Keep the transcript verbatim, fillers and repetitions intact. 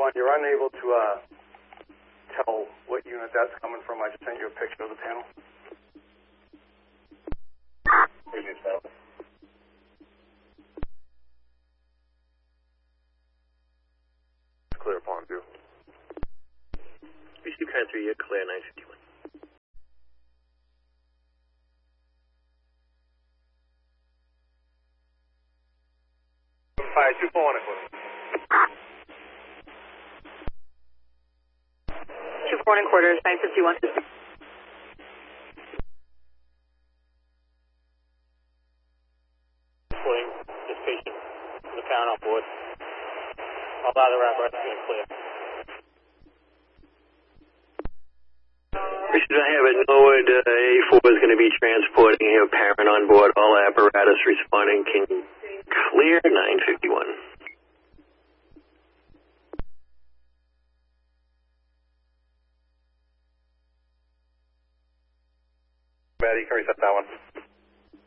one, you're unable to uh, tell what unit that's coming from. I just sent you a picture of the panel. It's clear upon view. B C Command three, you're clear, nine fifty-one. Fire two four one and quarter. two four one and quarters, nine fifty-one. Reporting this patient, the parent on board. I'll allow the rapid and clear. Richard, I have it. Norwood uh, A four is going to be transporting here, parent on board, all apparatus responding. Can clear nine fifty-one. Maddie, can we set that one?